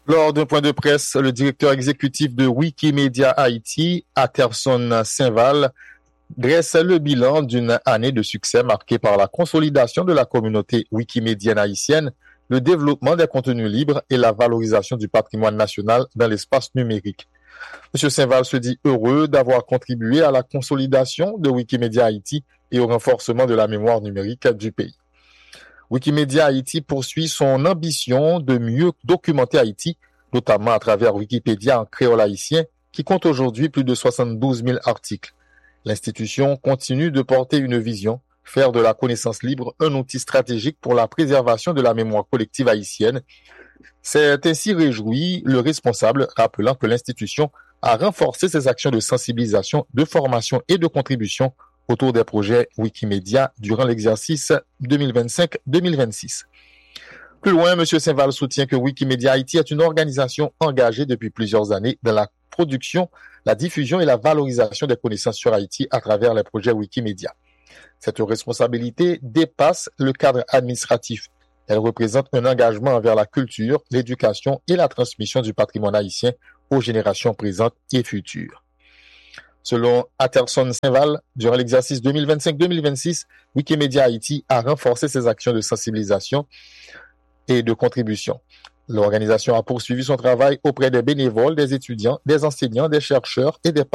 Lors d'un point de presse, le directeur exécutif de Wikimedia Haïti, Atterson Saint-Val, dresse le bilan d'une année de succès marquée par la consolidation de la communauté wikimédienne haïtienne, le développement des contenus libres et la valorisation du patrimoine national dans l'espace numérique. M. Saint-Val se dit heureux d'avoir contribué à la consolidation de Wikimedia Haïti et au renforcement de la mémoire numérique du pays. Wikimedia Haïti poursuit son ambition de mieux documenter Haïti, notamment à travers Wikipédia en créole haïtien, qui compte aujourd'hui plus de 72 000 articles. L'institution continue de porter une vision, faire de la connaissance libre un outil stratégique pour la préservation de la mémoire collective haïtienne. C'est ainsi réjoui le responsable, rappelant que l'institution a renforcé ses actions de sensibilisation, de formation et de contribution autour des projets Wikimedia durant l'exercice 2025-2026. Plus loin, M. Saint-Val soutient que Wikimedia Haïti est une organisation engagée depuis plusieurs années dans la production, la diffusion et la valorisation des connaissances sur Haïti à travers les projets Wikimedia. Cette responsabilité dépasse le cadre administratif. Elle représente un engagement envers la culture, l'éducation et la transmission du patrimoine haïtien aux générations présentes et futures. Selon Atterson Saint-Val, durant l'exercice 2025-2026, Wikimedia Haïti a renforcé ses actions de sensibilisation et de contribution. L'organisation a poursuivi son travail auprès des bénévoles, des étudiants, des enseignants, des chercheurs et des